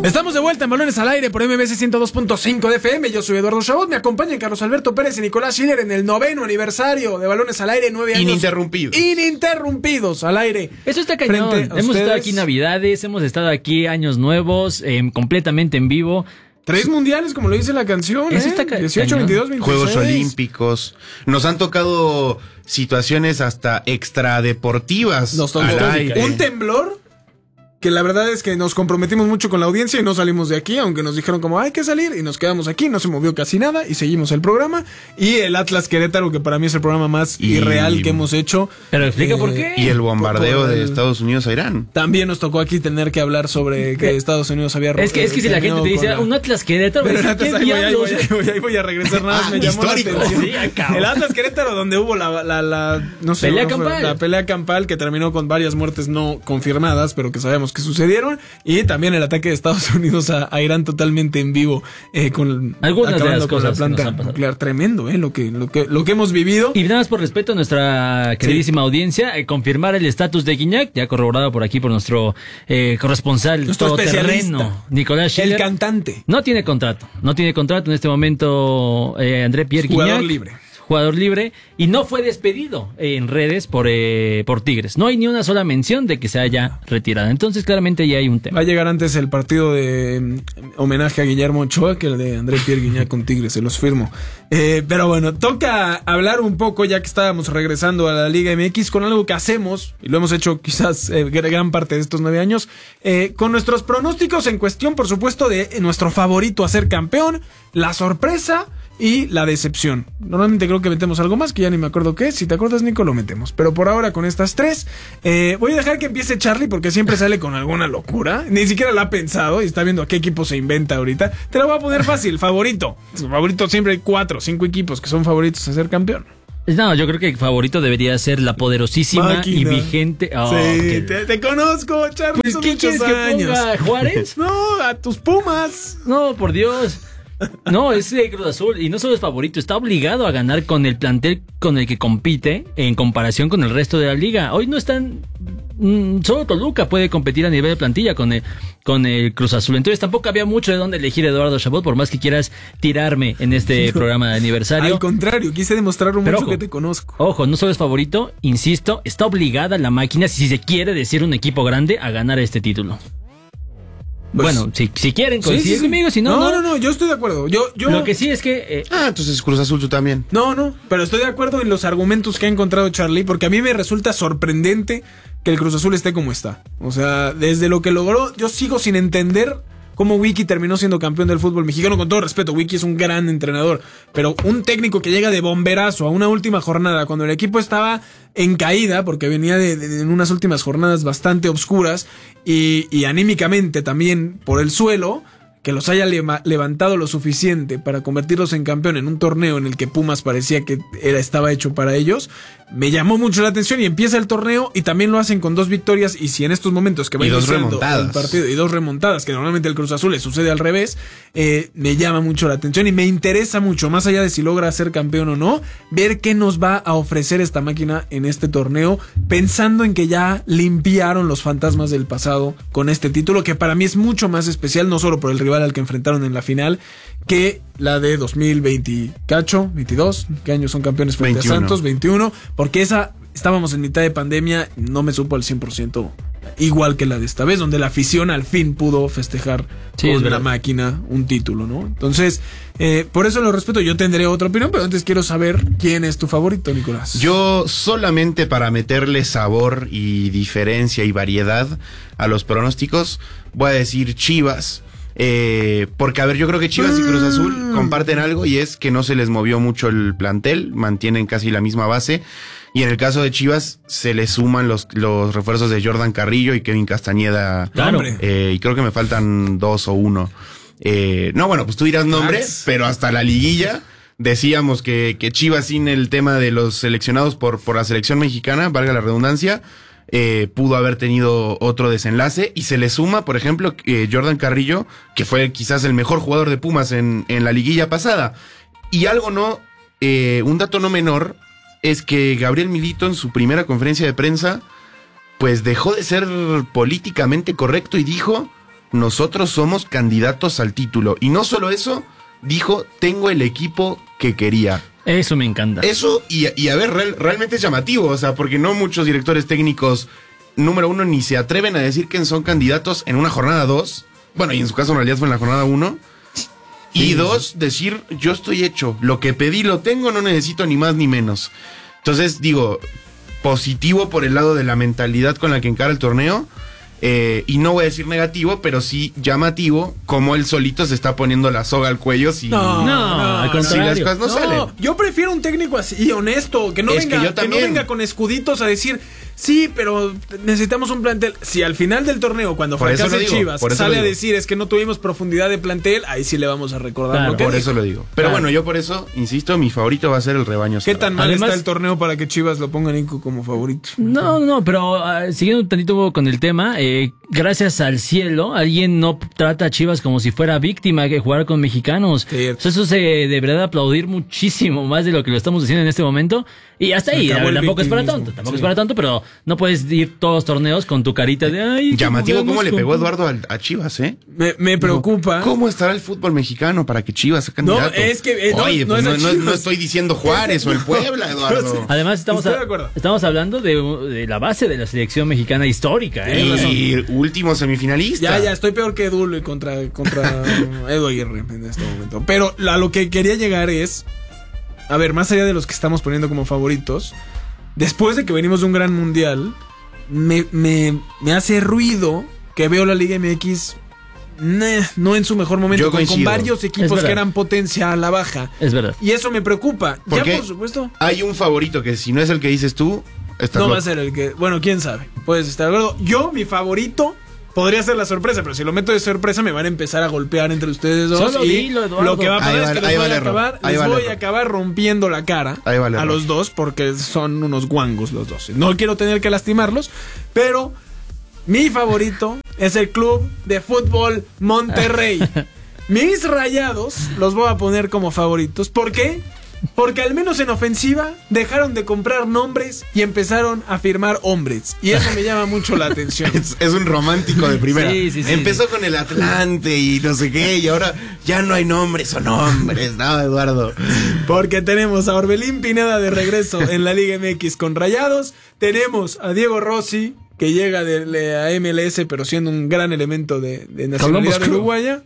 Estamos de vuelta en Balones al Aire por MBC 102.5 de FM. Yo soy Eduardo Chabot. Me acompañan Carlos Alberto Pérez y Nicolás Schiller en el 9º aniversario de Balones al Aire. 9 años ininterrumpidos al aire. Eso está cañón. Hemos estado aquí Navidades, hemos estado aquí Años Nuevos, completamente en vivo. 3 mundiales, como lo dice la canción. Eso está 18, 22, 26. Juegos Olímpicos. Nos han tocado situaciones hasta extradeportivas. Nos tocó un temblor. Que la verdad es que nos comprometimos mucho con la audiencia y no salimos de aquí, aunque nos dijeron como hay que salir y nos quedamos aquí, no se movió casi nada y seguimos el programa. Y el Atlas Querétaro, que para mí es el programa más irreal que hemos hecho. Pero explica por qué. Y el bombardeo de Estados Unidos a Irán. También nos tocó aquí tener que hablar sobre que Estados Unidos había roto. Es que si la gente te dice un Atlas Querétaro, ahí voy a regresar nada más, me llamó histórico. la atención. El Atlas Querétaro, donde hubo la pelea campal que terminó con varias muertes no confirmadas, pero que sabemos que sucedieron, y también el ataque de Estados Unidos a Irán totalmente en vivo, con algunas de las cosas con la planta nuclear. Tremendo, lo que hemos vivido. Y nada más por respeto a nuestra queridísima audiencia, confirmar el estatus de Guiñac, ya corroborado por aquí por nuestro corresponsal todoterreno, Nicolás Schiller. El cantante. No tiene contrato en este momento, André Pierre Guiñac. Jugador libre, y no fue despedido en redes por Tigres. No hay ni una sola mención de que se haya retirado. Entonces, claramente ya hay un tema. Va a llegar antes el partido de homenaje a Guillermo Ochoa que el de André Pierre Guiñac con Tigres, se los firmo. Pero bueno, toca hablar un poco, ya que estábamos regresando a la Liga MX, con algo que hacemos, y lo hemos hecho quizás gran parte de estos 9 años, con nuestros pronósticos en cuestión, por supuesto, de nuestro favorito a ser campeón, la sorpresa y la decepción. Normalmente creo que metemos algo más que ya ni me acuerdo qué es. Si te acuerdas, Nico, lo metemos. Pero por ahora con estas 3 voy a dejar que empiece Charlie, porque siempre sale con alguna locura. Ni siquiera la ha pensado y está viendo a qué equipo se inventa ahorita. Te la voy a poner fácil. Favorito siempre hay 4 o 5 equipos que son favoritos a ser campeón. No, yo creo que el favorito debería ser la poderosísima Máquina. Y vigente. Sí, te conozco, Charlie. Pues, ¿qué quieres años. Que ponga Juárez? No, a tus Pumas. No, por Dios. No, es Cruz Azul, y no solo es favorito, está obligado a ganar con el plantel con el que compite en comparación con el resto de la liga. Hoy no están, solo Toluca puede competir a nivel de plantilla con el Cruz Azul. Entonces tampoco había mucho de dónde elegir, Eduardo Chabot, por más que quieras tirarme en este programa de aniversario. Al contrario, quise demostrar mucho que te conozco. Ojo, no solo es favorito, insisto, está obligada la máquina, si se quiere decir un equipo grande, a ganar este título. Pues, bueno, si quieren coincidir conmigo, si no, no, yo estoy de acuerdo. Yo lo que sí es que... entonces Cruz Azul tú también. No, pero estoy de acuerdo en los argumentos que ha encontrado Charlie, porque a mí me resulta sorprendente que el Cruz Azul esté como está. O sea, desde lo que logró, yo sigo sin entender cómo Wiki terminó siendo campeón del fútbol mexicano. Con todo respeto, Wiki es un gran entrenador, pero un técnico que llega de bomberazo a una última jornada, cuando el equipo estaba en caída, porque venía en unas últimas jornadas bastante obscuras, y anímicamente también por el suelo, que los haya levantado lo suficiente para convertirlos en campeón en un torneo en el que Pumas parecía que estaba hecho para ellos, me llamó mucho la atención, y empieza el torneo y también lo hacen con 2 victorias, y si en estos momentos que va iniciando el partido y 2 remontadas, que normalmente el Cruz Azul le sucede al revés, me llama mucho la atención y me interesa mucho, más allá de si logra ser campeón o no, ver qué nos va a ofrecer esta máquina en este torneo, pensando en que ya limpiaron los fantasmas del pasado con este título, que para mí es mucho más especial, no solo por el rival al que enfrentaron en la final, que la de 2020, 22, ¿qué años son campeones frente 21. A Santos? 21, porque estábamos en mitad de pandemia, no me supo al 100% igual que la de esta vez, donde la afición al fin pudo festejar con la máquina un título, ¿no? Entonces, por eso lo respeto. Yo tendré otra opinión, pero antes quiero saber quién es tu favorito, Nicolás. Yo, solamente para meterle sabor y diferencia y variedad a los pronósticos, voy a decir Chivas. Porque, a ver, yo creo que Chivas y Cruz Azul comparten algo, y es que no se les movió mucho el plantel, mantienen casi la misma base. Y en el caso de Chivas se le suman los refuerzos de Jordan Carrillo y Kevin Castañeda. Claro. Y creo que me faltan 2 o 1. No, bueno, pues tú dirás nombres, pero hasta la liguilla decíamos que Chivas, sin el tema de los seleccionados por la selección mexicana, valga la redundancia, pudo haber tenido otro desenlace. Y se le suma, por ejemplo, Jordan Carrillo, que fue quizás el mejor jugador de Pumas en la liguilla pasada. Y un dato no menor, es que Gabriel Milito, en su primera conferencia de prensa, pues dejó de ser políticamente correcto y dijo nosotros somos candidatos al título. Y no solo eso, dijo, tengo el equipo que quería. Eso me encanta. Eso, y a ver, realmente es llamativo, o sea, porque no muchos directores técnicos, número uno, ni se atreven a decir que son candidatos en una jornada 2. Bueno, y en su caso en realidad fue en la jornada 1. Y 2, decir, yo estoy hecho, lo que pedí lo tengo, no necesito ni más ni menos. Entonces, digo, positivo por el lado de la mentalidad con la que encara el torneo. Y no voy a decir negativo, pero sí llamativo, como él solito se está poniendo la soga al cuello si, al contrario. si las cosas no salen. Yo prefiero un técnico así, honesto, que no venga con escuditos a decir, sí, pero necesitamos un plantel. Si al final del torneo, cuando fracase Chivas, sale a decir es que no tuvimos profundidad de plantel, ahí sí le vamos a recordar claro, lo que por dijo. eso lo digo. Pero bueno, yo por eso, insisto, mi favorito va a ser el rebaño ¿Qué cerrado. tan mal Además, está el torneo para que Chivas lo ponga Nico como favorito? No, pero siguiendo un tantito con el tema, gracias al cielo, alguien no trata a Chivas como si fuera víctima que jugar con mexicanos. Eso se debería de aplaudir muchísimo más de lo que lo estamos diciendo en este momento. Y hasta ahí, tampoco es para tanto, pero no puedes ir todos los torneos con tu carita de ay. Llamativo cómo le pegó Eduardo a Chivas, ¿eh? Me preocupa. ¿Cómo estará el fútbol mexicano para que Chivas sea candidato? No, es que oye, no estoy diciendo Juárez o el Puebla, Eduardo. Además estamos hablando de la base de la selección mexicana histórica, Y último semifinalista. Ya estoy peor que Edu contra Edu Aguirre en este momento. Pero a lo que quería llegar es, a ver, más allá de los que estamos poniendo como favoritos, después de que venimos de un gran mundial, me hace ruido que veo la Liga MX no en su mejor momento, con varios equipos que eran potencia a la baja. Es verdad. Y eso me preocupa. Porque ya, por supuesto, hay un favorito que si no es el que dices tú, estás loco. Va a ser el que, bueno, quién sabe, puedes estar de acuerdo. Yo, mi favorito podría ser la sorpresa, pero si lo meto de sorpresa me van a empezar a golpear entre ustedes dos. Solo dilo, Eduardo. Lo que va a pasar es que les voy a acabar rompiendo la cara a los dos, porque son unos guangos los dos. No quiero tener que lastimarlos, pero mi favorito es el Club de Fútbol Monterrey. Mis Rayados los voy a poner como favoritos. ¿Por qué? Porque al menos en ofensiva dejaron de comprar nombres y empezaron a firmar hombres. Y eso me llama mucho la atención. Es un romántico de primera. Sí. Empezó con el Atlante y no sé qué, y ahora ya no hay nombres, son hombres, ¿no, Eduardo? Porque tenemos a Orbelín Pineda de regreso en la Liga MX con Rayados. Tenemos a Diego Rossi, que llega de la MLS, pero siendo un gran elemento de nacionalidad uruguaya.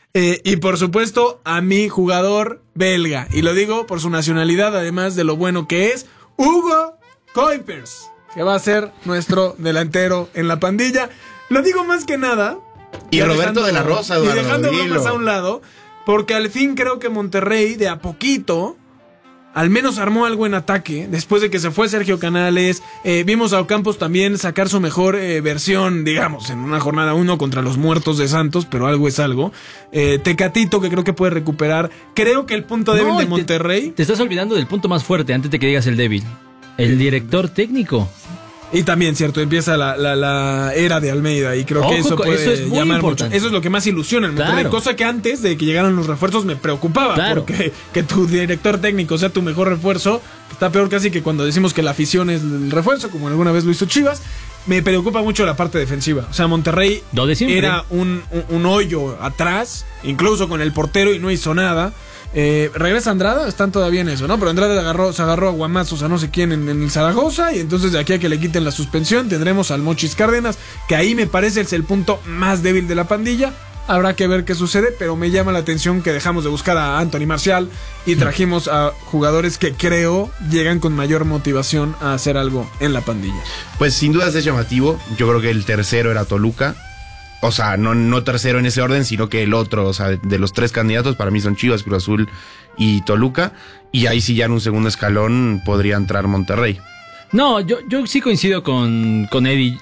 Y por supuesto a mi jugador belga, y lo digo por su nacionalidad, además de lo bueno que es, Hugo Kuipers, que va a ser nuestro delantero en la pandilla. Lo digo más que nada, y Roberto de la Rosa, Eduardo, y dejando bromas a un lado, porque al fin creo que Monterrey de a poquito al menos armó algo en ataque, después de que se fue Sergio Canales. Vimos a Ocampos también sacar su mejor versión, digamos, en una jornada 1 contra los muertos de Santos, pero algo es algo. Tecatito, que creo que puede recuperar. Creo que el punto débil de Monterrey... Te estás olvidando del punto más fuerte, antes de que digas el débil. El director técnico. Y también, cierto, empieza la era de Almeida, y creo que eso puede llamar mucho. Eso es lo que más ilusiona en Monterrey, claro. Cosa que antes de que llegaran los refuerzos me preocupaba, claro. Porque que tu director técnico sea tu mejor refuerzo, está peor casi que cuando decimos que la afición es el refuerzo, como alguna vez lo hizo Chivas. Me preocupa mucho la parte defensiva. O sea, Monterrey era un hoyo atrás, incluso con el portero, y no hizo nada. Regresa Andrada, están todavía en eso, ¿no? Pero Andrada se agarró a guamazos a no sé quién en el Zaragoza, y entonces de aquí a que le quiten la suspensión tendremos al Mochis Cárdenas, que ahí me parece es el punto más débil de la pandilla. Habrá que ver qué sucede, pero me llama la atención que dejamos de buscar a Anthony Marcial y trajimos a jugadores que creo llegan con mayor motivación a hacer algo en la pandilla. Pues sin dudas es llamativo. Yo creo que el tercero era Toluca. O sea, no tercero en ese orden, sino que el otro, o sea, de los tres candidatos, para mí son Chivas, Cruz Azul y Toluca. Y ahí sí ya en un segundo escalón podría entrar Monterrey. No, yo sí coincido con Eddie.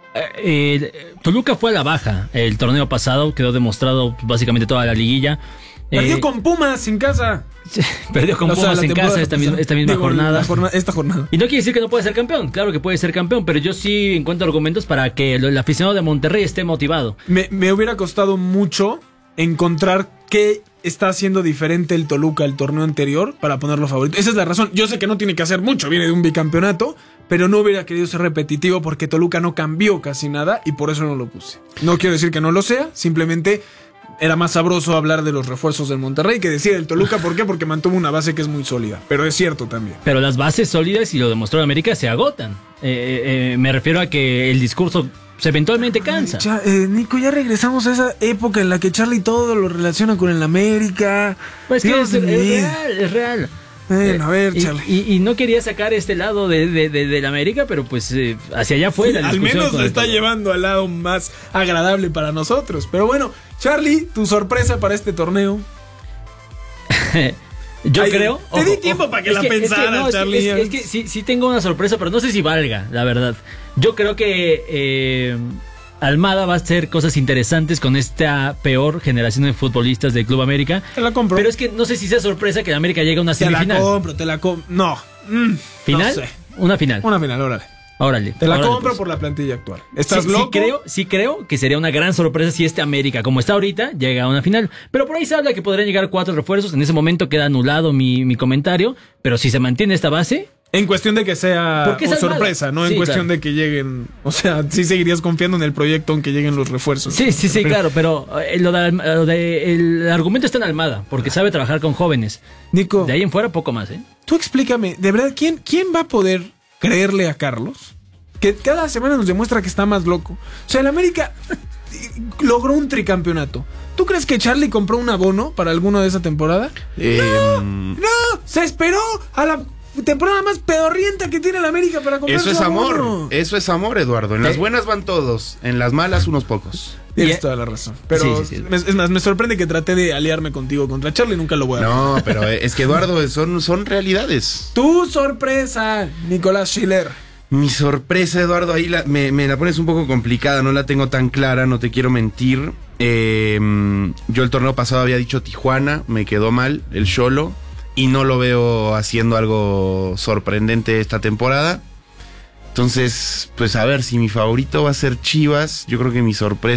Toluca fue a la baja el torneo pasado, quedó demostrado básicamente toda la liguilla. Perdió con Pumas en casa. Perdió con Pumas en casa esta misma jornada. Esta jornada. Y no quiere decir que no puede ser campeón. Claro que puede ser campeón, pero yo sí encuentro argumentos para que el aficionado de Monterrey esté motivado. Me hubiera costado mucho encontrar qué está haciendo diferente el Toluca el torneo anterior para ponerlo favorito. Esa es la razón. Yo sé que no tiene que hacer mucho, viene de un bicampeonato, pero no hubiera querido ser repetitivo porque Toluca no cambió casi nada y por eso no lo puse. No quiero decir que no lo sea, simplemente era más sabroso hablar de los refuerzos del Monterrey que decir del Toluca. ¿Por qué? Porque mantuvo una base que es muy sólida, pero es cierto también. Pero las bases sólidas, y lo demostró en América, se agotan. Me refiero a que el discurso eventualmente cansa. Nico, ya regresamos a esa época en la que Charlie todo lo relaciona con el América. Pues que es real. Bueno, a ver, Charlie. Y no quería sacar este lado de América, pero pues hacia allá fue la discusión. Al menos lo está llevando al lado más agradable para nosotros. Pero bueno, Charlie, tu sorpresa para este torneo. Yo creo. Te di tiempo para que la pensaras, Charlie. Es que sí tengo una sorpresa, pero no sé si valga, la verdad. Yo creo que Almada va a hacer cosas interesantes con esta peor generación de futbolistas del Club América. Te la compro. Pero es que no sé si sea sorpresa que el América llegue a una semifinal. Te la compro. No. ¿Final? No sé. Una final, órale. Te la compro pues. por la plantilla actual. ¿Estás loco? Sí creo que sería una gran sorpresa si este América, como está ahorita, llega a una final. Pero por ahí se habla que podrían llegar 4 refuerzos. En ese momento queda anulado mi comentario. Pero si se mantiene esta base... En cuestión de que sea sorpresa, no en cuestión de que lleguen... O sea, sí seguirías confiando en el proyecto aunque lleguen los refuerzos. Sí, claro. Pero el argumento está en Almada, porque sabe trabajar con jóvenes. Nico, de ahí en fuera poco más, ¿eh? Tú explícame, de verdad, ¿quién va a poder creerle a Carlos? Que cada semana nos demuestra que está más loco. O sea, el América logró un tricampeonato. ¿Tú crees que Charlie compró un abono para alguno de esa temporada? No, se esperó a la temporada más pedorrienta que tiene el América para comprar Eso es amor, Eduardo. En las buenas van todos, en las malas unos pocos. Tienes toda la razón. Pero sí. Es más, me sorprende que traté de aliarme contigo contra Charlie, nunca lo voy a hacer. No, pero es que Eduardo, son realidades. Tu sorpresa, Nicolás Schiller. Mi sorpresa, Eduardo, ahí me la pones un poco complicada, no la tengo tan clara, no te quiero mentir. Yo el torneo pasado había dicho Tijuana, me quedó mal, el Xolo, y no lo veo haciendo algo sorprendente esta temporada. Entonces, pues a ver, si mi favorito va a ser Chivas, yo creo que mi sorpresa